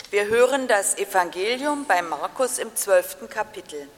Wir hören das Evangelium bei Markus im 12. Kapitel.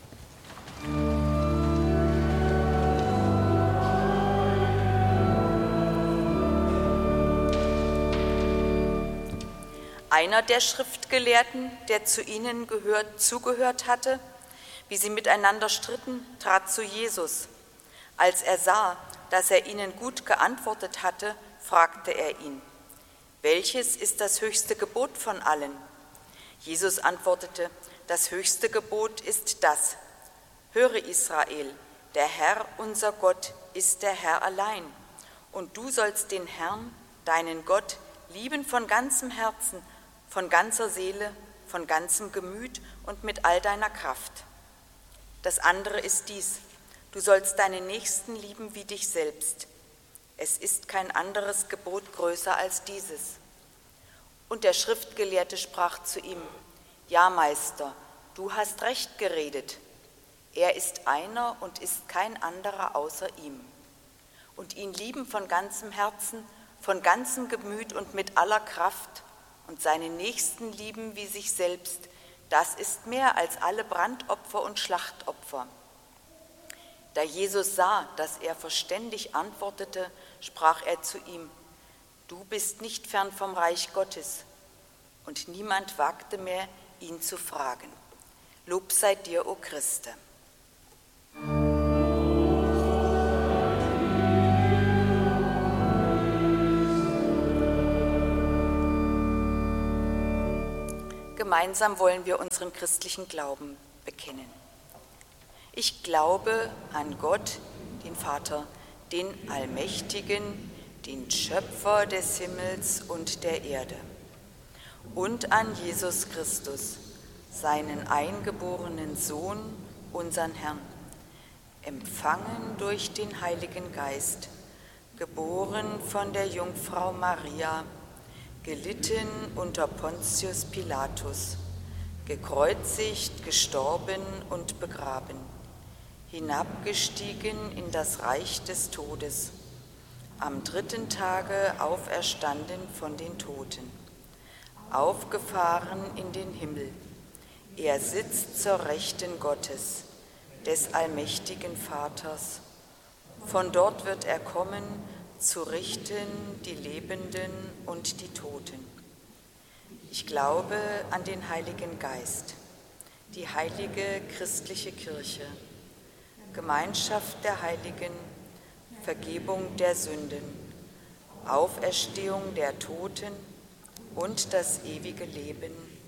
Einer der Schriftgelehrten, der zu ihnen zugehört hatte, wie sie miteinander stritten, trat zu Jesus. Als er sah, dass er ihnen gut geantwortet hatte, fragte er ihn: Welches ist das höchste Gebot von allen? Jesus antwortete: Das höchste Gebot ist das: Höre Israel, der Herr, unser Gott, ist der Herr allein. Und du sollst den Herrn, deinen Gott, lieben von ganzem Herzen, von ganzer Seele, von ganzem Gemüt und mit all deiner Kraft. Das andere ist dies: Du sollst deinen Nächsten lieben wie dich selbst. Es ist kein anderes Gebot größer als dieses. Und der Schriftgelehrte sprach zu ihm: Ja, Meister, du hast recht geredet. Er ist einer und ist kein anderer außer ihm. Und ihn lieben von ganzem Herzen, von ganzem Gemüt und mit aller Kraft und seinen Nächsten lieben wie sich selbst, das ist mehr als alle Brandopfer und Schlachtopfer. Da Jesus sah, dass er verständig antwortete, sprach er zu ihm: Du bist nicht fern vom Reich Gottes. Und niemand wagte mehr, ihn zu fragen. Lob sei dir, o Christe. Gemeinsam wollen wir unseren christlichen Glauben bekennen. Ich glaube an Gott, den Vater, den Allmächtigen, den Schöpfer des Himmels und der Erde, und an Jesus Christus, seinen eingeborenen Sohn, unseren Herrn, empfangen durch den Heiligen Geist, geboren von der Jungfrau Maria, gelitten unter Pontius Pilatus, gekreuzigt, gestorben und begraben, hinabgestiegen in das Reich des Todes, am 3. Tage auferstanden von den Toten, aufgefahren in den Himmel. Er sitzt zur Rechten Gottes, des allmächtigen Vaters. Von dort wird er kommen, zu richten die Lebenden und die Toten. Ich glaube an den Heiligen Geist, die heilige christliche Kirche, Gemeinschaft der Heiligen, Vergebung der Sünden, Auferstehung der Toten und das ewige Leben.